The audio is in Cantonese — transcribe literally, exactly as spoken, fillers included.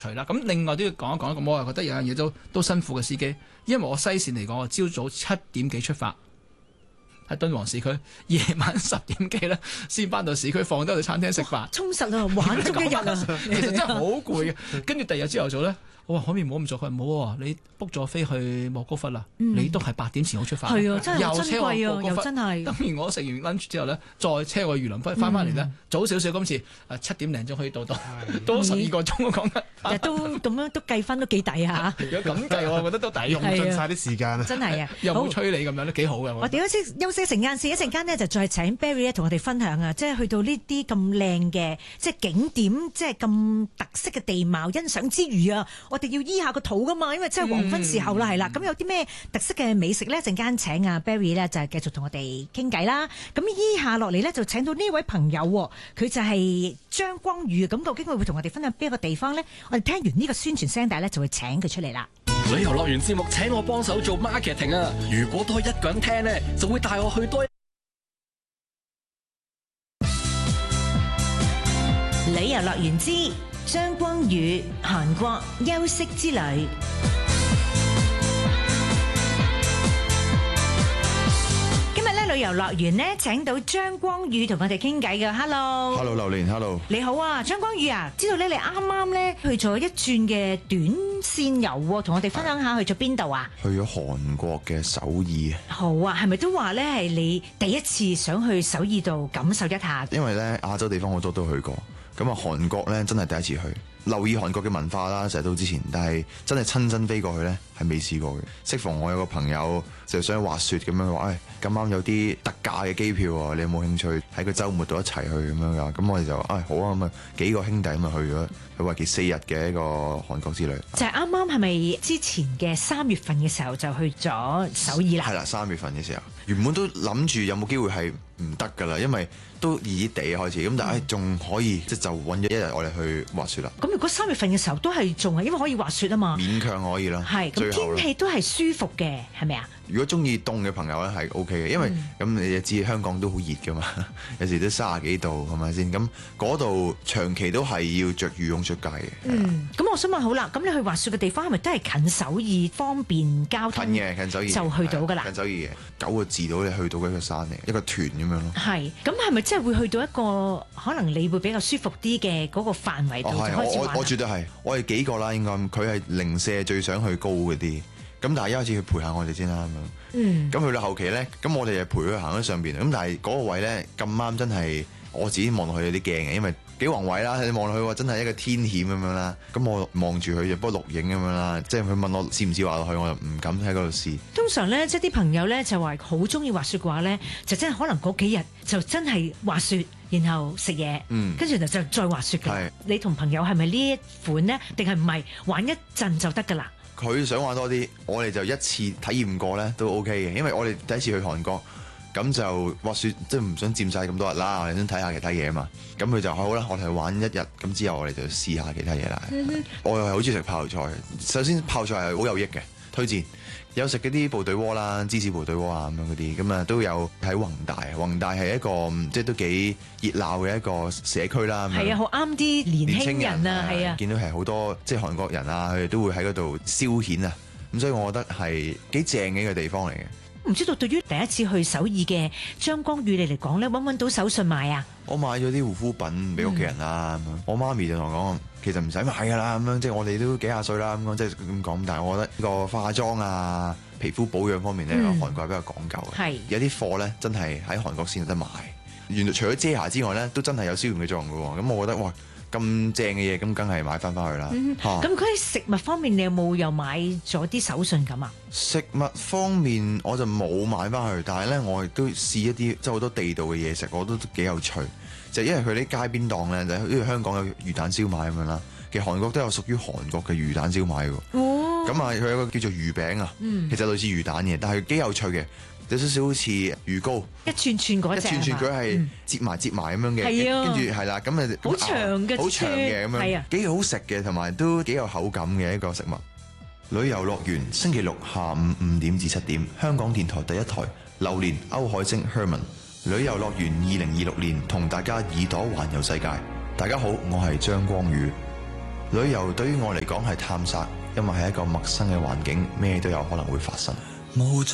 除啦。咁另外都要講一講，咁我又覺得有樣嘢都都辛苦嘅司機，因為我西線嚟講，我朝早七點幾出發。喺敦煌市區，夜晚十點幾咧先翻到市區，放低去餐廳食飯， 充實啊，玩足一日啊， 其實真係好攰嘅。跟住第二日朝頭早咧，我話可唔可以唔好咁做？佢話唔好喎，你 book 咗飛去莫高窟啦，嗯、你都係八點前好出發。 係啊，真係好珍貴啊，又真係。 當然我食完 lunch 之後咧，再車我去榆林翻翻翻嚟咧，嗯、早少少今次誒七點零鐘可以到到，多十二個鐘我講緊。 都咁樣都計分都幾抵嚇。 如果咁計，我覺得都抵， 用盡晒啲時間啊！ 真係啊， 又冇催你咁樣都幾好嘅。 我哋休息休息成間先，一陣間呢就再請 Barry 咧同我哋分享啊，即係去到呢啲咁靚嘅即係景點，即係咁特色嘅地貌欣賞之餘啊，我哋要醫下個肚噶嘛，因為即係黃昏時候啦，係啦、嗯。咁有啲咩特色嘅美食咧？一陣間請啊 Barry 咧就係繼續同我哋傾偈啦。咁依下落嚟咧就請到呢位朋友，佢就係張光宇。咁究竟佢會同我哋分享邊一個地方咧？我哋聽完呢個宣傳聲帶咧，就會請佢出嚟啦。 旅遊樂園節目請我幫手做 marketing 啊！如果多一個人聽咧，就會帶我去多。 旅遊樂園之張光宇韓國休息之旅。今日咧旅遊樂園咧請到張光宇同我哋傾偈嘅 ，Hello，Hello， Hello， 榴蓮 ，Hello， 你好啊，張光宇啊，知道咧你啱啱咧去咗一轉嘅短線遊，同我哋分享下去咗邊度啊？ 去咗韓國嘅首爾。 好啊，係咪都話咧係你第一次想去首爾度感受一下？ 因為咧亞洲地方好多都去過。咁啊，韓國咧真係第一次去，留意韓國嘅文化啦，成日都之前，但係真係親身飛過去咧係未試過嘅。適逢我有個朋友就想去滑雪咁樣話，誒咁啱有啲特價嘅機票喎，你有冇興趣喺個週末度一齊去咁樣㗎？咁我哋就誒、哎、好啊，咁啊幾個兄弟咁啊去咗，去為期四日嘅一個韓國之旅。 就係啱啱係咪之前嘅三月份嘅時候就去咗首爾啦？ 係啦，三月份嘅時候，原本都諗住有冇機會係唔得㗎啦，因為都熱熱地開始，咁但係仲可以即係就揾咗一日我哋去滑雪啦。 咁如果三月份嘅時候都係仲係，因為可以滑雪啊嘛， 勉強可以啦。 係咁天氣都係舒服嘅，係咪啊？ 如果中意凍嘅朋友咧係 O K 嘅，因為咁、嗯、你就知香港都好熱噶嘛，有時都三十幾度係咪先？咁嗰度長期都係要着羽絨出街嘅。 嗯，咁我想問好啦，咁你去滑雪嘅地方係咪都係近首爾，方便交通？ 近嘅，近首爾就去到㗎啦。 近首爾嘅九個字到你去到一個山嚟，一個團咁樣咯。係， 咁係咪即係會去到一個可能你會比較舒服啲嘅嗰個範圍度就開始玩？ 我我絕對係，我哋幾個啦，應該佢係零舍最想去高嗰啲。咁但係一開始去陪下我哋先啦咁樣，嗯，咁去到後期咧，咁我哋就陪佢行喺上邊，咁但係嗰個位咧咁啱真係我自己望落去有啲驚嘅，因為幾宏偉啦，你望落去話真係一個天險咁樣啦，咁我望住佢就幫錄影咁樣啦，即係佢問我試唔試滑落去，我就唔敢喺嗰度試。通常咧，即係啲朋友咧就話好中意滑雪嘅話咧，就真係可能嗰幾日就真係滑雪，然後食嘢，嗯，跟住就就再滑雪嘅。你同朋友係咪呢一款呢？定係唔係玩一陣就得㗎啦？ 佢想玩多啲，我哋就一次體驗過咧都 OK 嘅，因為我哋第一次去韓國，咁就滑雪即係唔想佔晒咁多日啦，我哋想睇下其他嘢啊嘛。咁佢就好啦，我哋去玩一日，咁之後我哋就試下其他嘢啦。嗯、我又係好中意食泡菜，首先泡菜係好有益嘅，推薦。有食嗰啲部隊鍋啦，芝士部隊鍋啊咁樣嗰啲，咁啊都有喺弘大。弘大係一個即係都幾熱鬧嘅一個社區啦。係啊，好啱啲年輕人啊，係啊，見到係好多即係韓國人啊，佢哋都會喺嗰度消遣啊。咁所以我覺得係幾正嘅一個地方嚟嘅。唔知道對於第一次去首爾嘅張光宇你嚟講咧，揾唔揾到手信買啊？我買咗啲護膚品俾屋企人啦。嗯、我媽咪就同我講，其實唔使買噶啦，咁樣即係我哋都幾廿歲啦，咁樣即係咁講。但係我覺得呢個化妝啊、皮膚保養方面咧，嗯、韓國係比較講究嘅。係有啲貨咧，真係喺韓國先有得買。原來除咗遮瑕之外咧，都真係有消炎嘅作用嘅喎。咁我覺得哇！咁正嘅嘢，咁梗係買翻翻去啦。咁佢喺食物方面，你有冇又買咗啲手信咁啊？食物方面我就冇買翻去，但係咧我亦都試一啲即係好多地道嘅嘢食，我都幾有趣。就係、因為佢啲街邊檔咧，就因為香港有魚蛋燒賣咁樣啦，其實韓國都有屬於韓國嘅魚蛋燒賣喎。哦，咁啊佢有個叫做魚餅啊，嗯、其實類似魚蛋嘅，但係幾有趣嘅。有少少好似魚糕，一串串嗰隻，一串串佢係折埋折埋咁樣嘅，跟住係啦，咁啊好長嘅，好長嘅咁樣，幾好食嘅，同埋都幾有口感嘅一個食物。旅遊樂園星期六下午五點至七點，香港電台第一台，榴蓮歐海星 Herman 旅遊樂園二零二六年同大家耳朵環遊世界。大家好，我係張光宇。 旅遊對於我嚟講係探索，因為係一個陌生嘅環境，咩都有可能會發生。